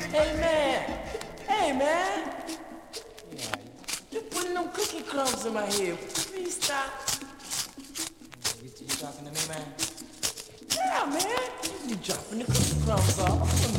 Hey man, hey man, you putting them cookie crumbs in my head. Please stop. You talking to me, man? Yeah, man, you dropping the cookie crumbs off.